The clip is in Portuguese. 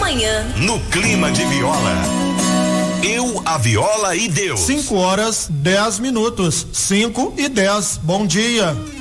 manhã. No clima de viola. Eu, a viola e Deus. 5 horas 10 minutos. 5 e 10. Bom dia.